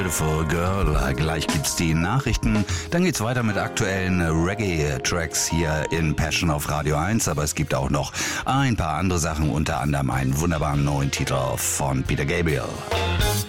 Beautiful Girl. Gleich gibt's die Nachrichten. Dann geht's weiter mit aktuellen Reggae-Tracks hier in Passion auf Radio 1. Aber es gibt auch noch ein paar andere Sachen, unter anderem einen wunderbaren neuen Titel von Peter Gabriel.